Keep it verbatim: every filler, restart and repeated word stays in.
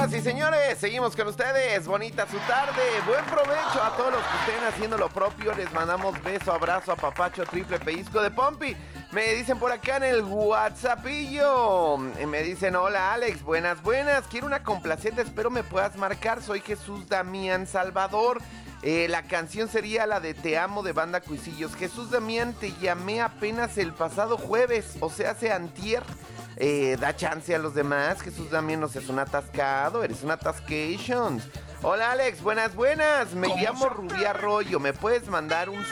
Señoras y señores, seguimos con ustedes. Bonita su tarde. Buen provecho a todos los que estén haciendo lo propio. Les mandamos beso, abrazo, apapacho, triple pellizco de Pompi. Me dicen por acá en el WhatsAppillo. Me dicen, hola Alex, buenas, buenas. Quiero una complaciente, espero me puedas marcar. Soy Jesús Damián Salvador. Eh, la canción sería la de Te Amo de Banda Cuisillos. Jesús Damián, te llamé apenas el pasado jueves, o sea, hace antier. Eh, da chance a los demás. Jesús Damián, no seas un atascado, eres un atascation. Hola Alex, buenas, buenas. Me llamo Rubí Arroyo. ¿Me puedes mandar un